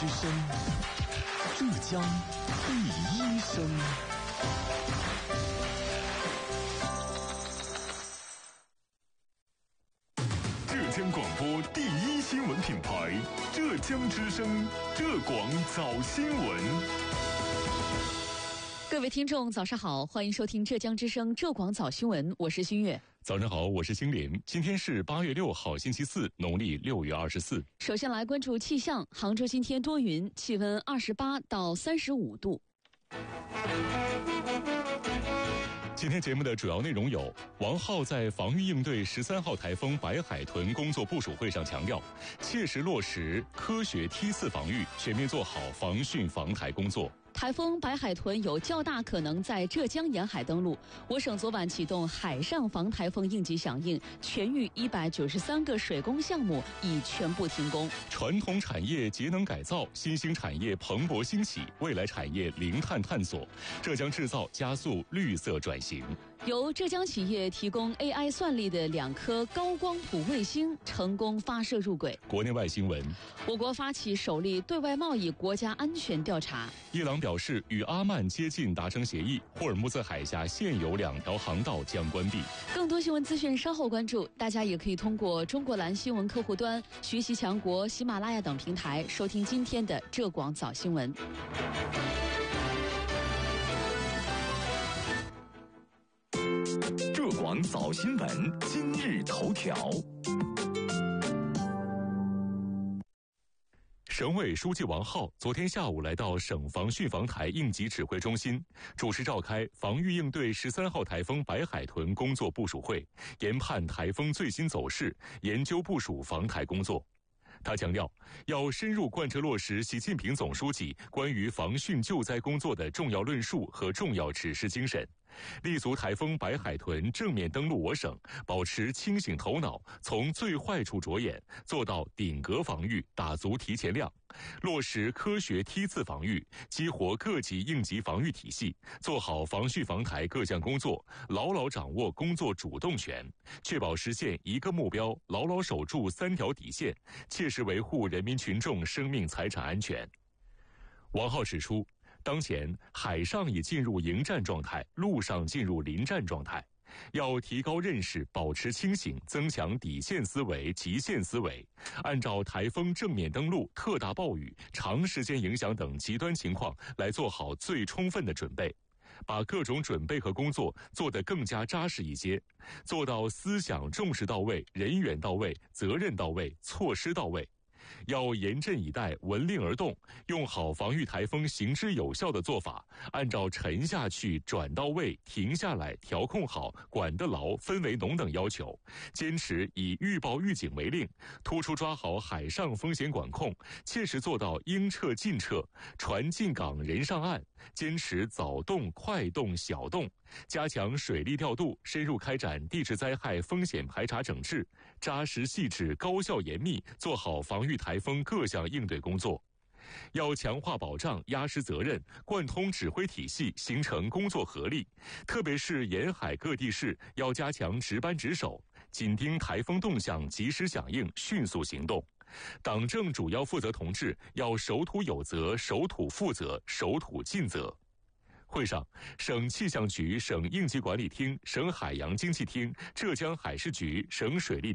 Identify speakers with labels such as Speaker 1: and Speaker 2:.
Speaker 1: 之声，浙江第一声。浙江广播第一新闻品牌，浙江之声，浙广早新闻。
Speaker 2: 各位听众早上好，欢迎收听浙江之声浙广早新闻，我是新月。
Speaker 1: 早上好，我是星林。今天是8月6号星期四，农历6月24。
Speaker 2: 首先来关注气象，杭州今天多云，气温28到35度。
Speaker 1: 今天节目的主要内容有：王浩在防御应对13号台风白海豚工作部署会上强调，切实落实科学梯次防御，全面做好防汛防台工作。
Speaker 2: 台风白海豚有较大可能在浙江沿海登陆，我省昨晚启动海上防台风应急响应，全域193个水工项目已全部停工。
Speaker 1: 传统产业节能改造，新兴产业蓬勃兴起，未来产业零碳探索，浙江制造加速绿色转型。
Speaker 2: 由浙江企业提供 AI 算力的2颗高光谱卫星成功发射入轨。
Speaker 1: 国内外新闻：
Speaker 2: 我国发起首例对外贸易国家安全调查。
Speaker 1: 伊朗表示与阿曼接近达成协议，霍尔木兹海峡现有2条航道将关闭。
Speaker 2: 更多新闻资讯稍后关注，大家也可以通过中国蓝新闻客户端、学习强国、喜马拉雅等平台收听今天的浙广早新闻。
Speaker 1: 浙广早新闻今日头条。省委书记王浩昨天下午来到省防汛防台应急指挥中心，主持召开防御应对13号台风白海豚工作部署会，研判台风最新走势，研究部署防台工作。他强调，要深入贯彻落实习近平总书记关于防汛救灾工作的重要论述和重要指示精神，立足台风白海豚正面登陆我省，保持清醒头脑，从最坏处着眼，做到顶格防御，打足提前量，落实科学梯次防御，激活各级应急防御体系，做好防汛防台各项工作，牢牢掌握工作主动权，确保实现一个目标，牢牢守住3条底线，切实维护人民群众生命财产安全。王浩指出，当前海上已进入迎战状态，陆上进入临战状态，要提高认识，保持清醒，增强底线思维、极限思维，按照台风正面登陆、特大暴雨、长时间影响等极端情况来做好最充分的准备，把各种准备和工作做得更加扎实一些，做到思想重视到位、人员到位、责任到位、措施到位。要严阵以待，闻令而动，用好防御台风行之有效的做法，按照沉下去、转到位、停下来、调控好、管得牢、氛围浓等要求，坚持以预报预警为令，突出抓好海上风险管控，切实做到应撤尽撤，船进港人上岸，坚持早动、快动、小动，加强水利调度，深入开展地质灾害风险排查整治，扎实细致、高效严密做好防御台风各项应对工作。要强化保障，压实责任，贯通指挥体系，形成工作合力。特别是沿海各地市要加强值班值守，紧盯台风动向，及时响应，迅速行动。党政主要负责同志要守土有责、守土负责、守土尽责。会上，省气象局、省应急管理厅、省海洋经济厅、浙江海事局、省水利